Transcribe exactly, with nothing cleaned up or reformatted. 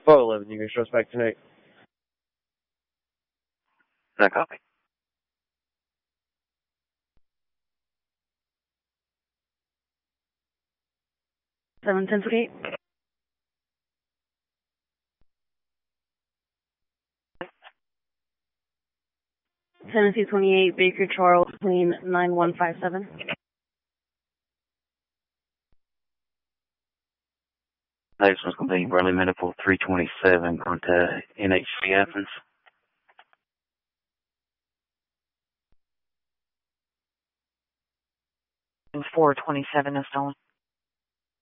four eleven, you can show us back tonight. That copy. seven ten eight. Tennessee twenty-eight, Baker Charles, clean nine one five seven. Next one's going to be Bradley Medical three twenty-seven, contact N H C Athens. four twenty-seven is stolen.